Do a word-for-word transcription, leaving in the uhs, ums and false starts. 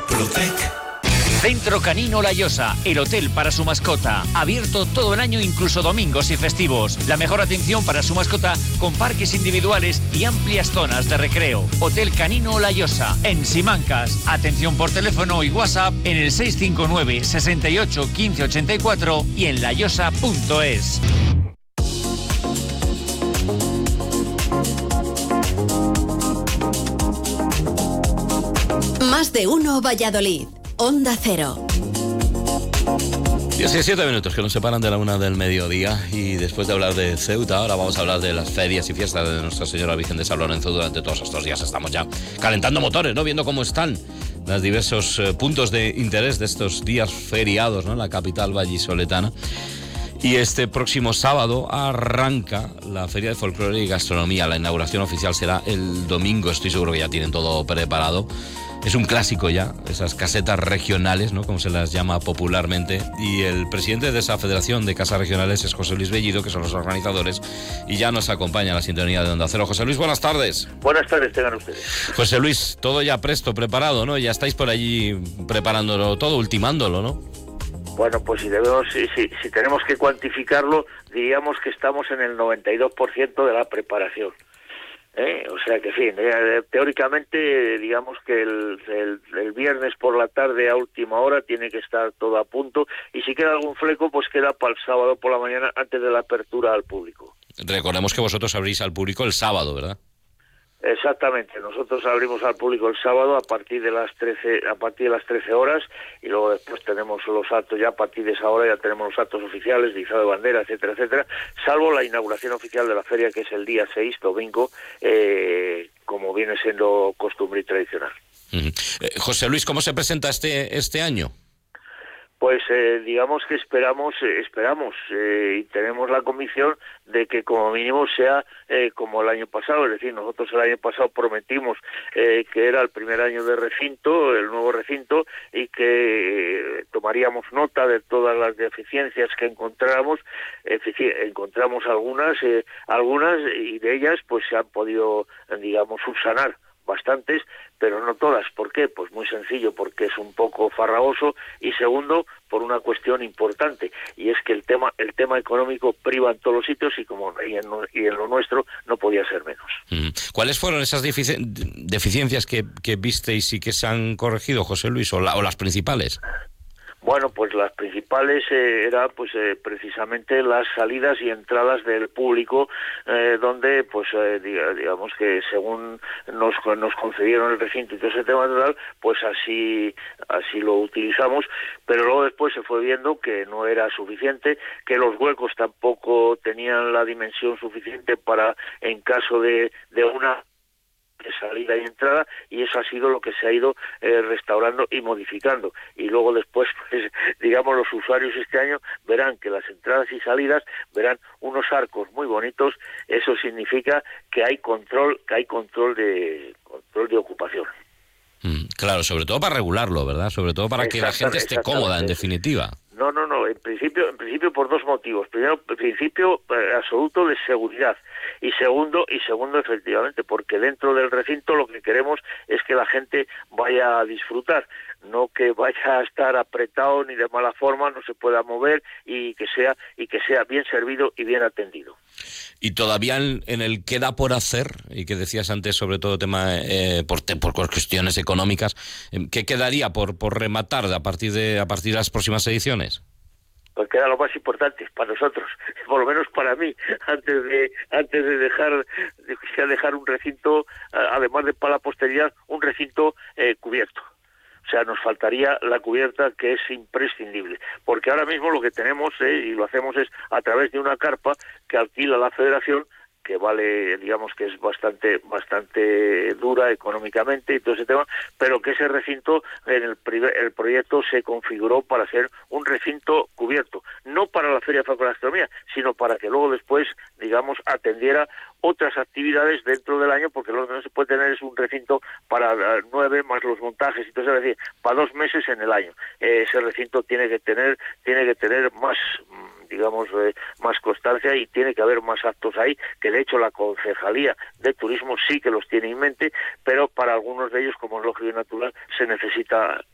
Protec. Centro Canino La Llosa, el hotel para su mascota. Abierto todo el año, incluso domingos y festivos. La mejor atención para su mascota con parques individuales y amplias zonas de recreo. Hotel Canino La Llosa, en Simancas. Atención por teléfono y WhatsApp en el seis cinco nueve, sesenta y ocho, quince ochenta y cuatro y en layosa punto es. Más de uno Valladolid. Onda Cero. diecisiete minutos que nos separan de la una del mediodía y después de hablar de Ceuta, ahora vamos a hablar de las ferias y fiestas de Nuestra Señora Virgen de San Lorenzo. Durante todos estos días estamos ya calentando motores, ¿no? Viendo cómo están los diversos eh, puntos de interés de estos días feriados, ¿no? En la capital vallisoletana. Y este próximo sábado arranca la Feria de Folclore y Gastronomía. La inauguración oficial será el domingo. Estoy seguro que ya tienen todo preparado. Es un clásico ya, esas casetas regionales, ¿no? Como se las llama popularmente. Y el presidente de esa federación de casas regionales es José Luis Bellido, que son los organizadores, y ya nos acompaña a la sintonía de Onda Cero. José Luis, buenas tardes. Buenas tardes, tengan ustedes. José Luis, todo ya presto, preparado, ¿no? Ya estáis por allí preparándolo todo, ultimándolo, ¿no? Bueno, pues si debemos, si, si, si tenemos que cuantificarlo, diríamos que estamos en el noventa y dos por ciento de la preparación. ¿Eh? O sea que, en fin, eh, teóricamente, digamos que el, el, el viernes por la tarde a última hora tiene que estar todo a punto, y si queda algún fleco, pues queda para el sábado por la mañana antes de la apertura al público. Recordemos que vosotros abrís al público el sábado, ¿verdad? Exactamente, nosotros abrimos al público el sábado a partir de las trece, a partir de las trece horas, y luego después tenemos los actos, ya a partir de esa hora ya tenemos los actos oficiales de izado de bandera, etcétera, etcétera, salvo la inauguración oficial de la feria, que es el día seis, domingo, eh, como viene siendo costumbre y tradicional. Uh-huh. eh, José Luis, ¿cómo se presenta este este año? Pues eh, digamos que esperamos, eh, esperamos eh, y tenemos la convicción de que como mínimo sea eh, como el año pasado. Es decir, nosotros el año pasado prometimos eh, que era el primer año de recinto, el nuevo recinto, y que eh, tomaríamos nota de todas las deficiencias que encontráramos. Efici- encontramos algunas, eh, algunas y de ellas pues se han podido, digamos, subsanar bastantes, pero no todas. ¿Por qué? Pues muy sencillo, porque es un poco farragoso, y segundo, por una cuestión importante, y es que el tema el tema económico priva en todos los sitios, y como y en, y en lo nuestro no podía ser menos. ¿Cuáles fueron esas defici- deficiencias que, que visteis y que se han corregido, José Luis, o, la, o las principales? Bueno, pues las principales eh, era pues eh, precisamente las salidas y entradas del público, eh, donde pues eh, digamos que según nos nos concedieron el recinto y todo ese tema tal, pues así así lo utilizamos, pero luego después se fue viendo que no era suficiente, que los huecos tampoco tenían la dimensión suficiente para, en caso de de una de salida y entrada, y eso ha sido lo que se ha ido eh, restaurando y modificando. Y luego después, pues, digamos, los usuarios este año verán que las entradas y salidas verán unos arcos muy bonitos. Eso significa que hay control, que hay control de control de ocupación. Mm, claro, sobre todo para regularlo, ¿verdad? Sobre todo para que la gente esté cómoda, en definitiva. No, no, no. En principio, en principio por dos motivos. Primero, en principio eh, absoluto de seguridad, y segundo, y segundo efectivamente, porque dentro del recinto lo que queremos es que la gente vaya a disfrutar, no que vaya a estar apretado ni de mala forma, no se pueda mover, y que sea y que sea bien servido y bien atendido. Y todavía en, en el queda por hacer, y que decías antes sobre todo tema eh, por, te, por cuestiones económicas, ¿qué quedaría por por rematar a partir de a partir de las próximas ediciones? Pues queda lo más importante para nosotros, por lo menos para mí, antes de antes de dejar de dejar un recinto, además de para la posteridad, un recinto eh, cubierto. O sea, nos faltaría la cubierta, que es imprescindible, porque ahora mismo lo que tenemos, eh, y lo hacemos, es a través de una carpa que alquila la federación, que vale, digamos que es bastante bastante dura económicamente y todo ese tema, pero que ese recinto, en el, el proyecto se configuró para ser un recinto cubierto, no para la Feria de Folclore y Gastronomía, sino para que luego después, digamos, atendiera otras actividades dentro del año, porque lo que no se puede tener es un recinto para nueve más los montajes y todo eso, es decir, para dos meses en el año. Eh, ese recinto tiene que tener tiene que tener más, digamos, eh, más constancia, y tiene que haber más actos ahí, que de hecho la Concejalía de Turismo sí que los tiene en mente, pero para algunos de ellos, como es lógico y natural, se necesita